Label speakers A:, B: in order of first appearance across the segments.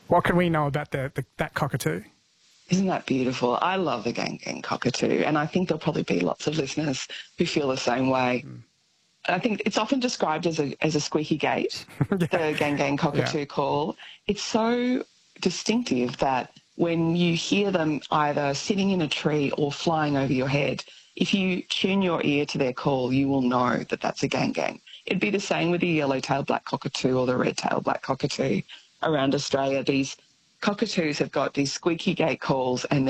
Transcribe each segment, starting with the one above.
A: What can we know about that cockatoo?
B: Isn't that beautiful? I love the Gang Gang cockatoo, and I think there'll probably be lots of listeners who feel the same way. I think it's often described as a squeaky gate, the Gang Gang cockatoo call. It's so distinctive that when you hear them either sitting in a tree or flying over your head, if you tune your ear to their call, you will know that that's a Gang Gang. It'd be the same with the yellow-tailed black cockatoo or the red-tailed black cockatoo around Australia. These cockatoos have got these squeaky gate calls, and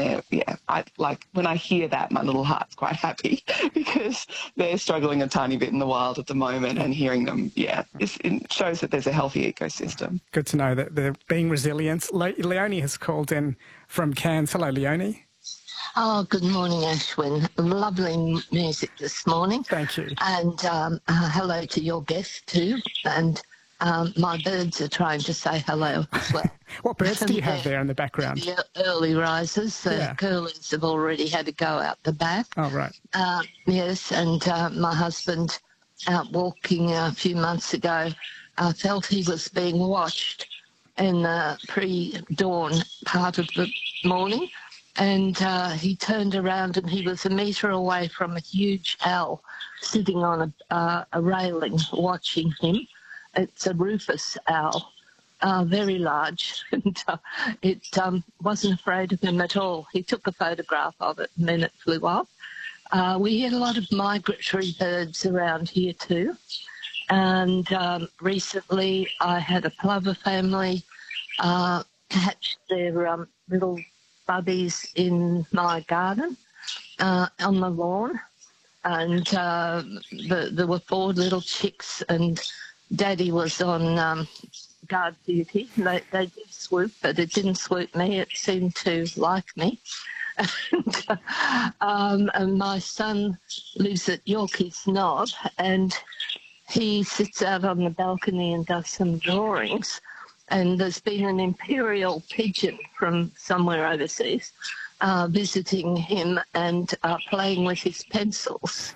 B: when I hear that, my little heart's quite happy because they're struggling a tiny bit in the wild at the moment, and hearing them, it shows that there's a healthy ecosystem.
A: Good to know that they're being resilient. Leonie has called in from Cairns. Hello, Leonie.
C: Oh, good morning, Ashwin. Lovely music this morning.
A: Thank you.
C: And hello to your guest too. And my birds are trying to say hello as well.
A: What birds do you have there in the background?
C: The early risers. The curlews have already had to go out the back.
A: Oh, right.
C: Yes, and my husband, out walking a few months ago, felt he was being watched in the pre-dawn part of the morning. And he turned around and he was a metre away from a huge owl sitting on a railing watching him. It's a rufous owl, very large, and it wasn't afraid of him at all. He took a photograph of it and then it flew off. We had a lot of migratory birds around here too. And recently I had a plover family hatch their little bubbies in my garden on the lawn, and there were 4 little chicks, and Daddy was on guard duty. They did swoop, but it didn't swoop me. It seemed to like me. And my son lives at Yorkeys Knob, and he sits out on the balcony and does some drawings. And there's been an imperial pigeon from somewhere overseas visiting him and playing with his pencils.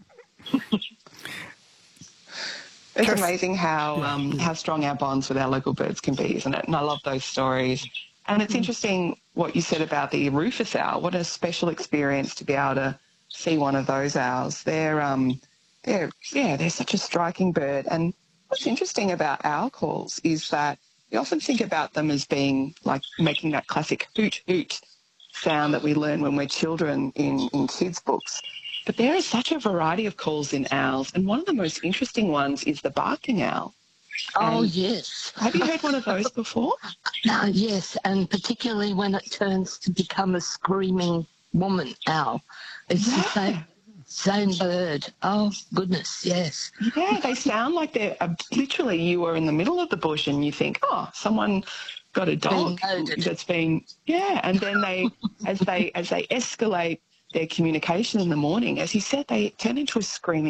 B: It's amazing how strong our bonds with our local birds can be, isn't it? And I love those stories. And it's interesting what you said about the rufous owl. What a special experience to be able to see one of those owls. They're such a striking bird. And what's interesting about owl calls is that we often think about them as being like making that classic hoot hoot sound that we learn when we're children in kids' books. But there is such a variety of calls in owls, and one of the most interesting ones is the barking owl.
C: Oh, yes.
B: Have you heard one of those before?
C: Yes, and particularly when it turns to become a screaming woman owl. It's the same bird. Oh, goodness, yes.
B: Yeah, they sound like they're literally you are in the middle of the bush and you think, oh, someone got a dog that's been, and then as they escalate their communication in the morning, as you said, they turn into a screaming